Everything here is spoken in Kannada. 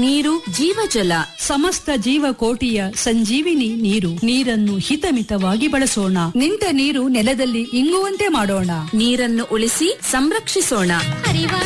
ನೀರು ಜೀವಜಲ. ಸಮಸ್ತ ಜೀವಕೋಟಿಯ ಸಂಜೀವಿನಿ ನೀರು. ನೀರನ್ನು ಹಿತಮಿತವಾಗಿ ಬಳಸೋಣ. ನಿಂತ ನೀರು ನೆಲದಲ್ಲಿ ಇಂಗುವಂತೆ ಮಾಡೋಣ. ನೀರನ್ನು ಉಳಿಸಿ ಸಂರಕ್ಷಿಸೋಣ.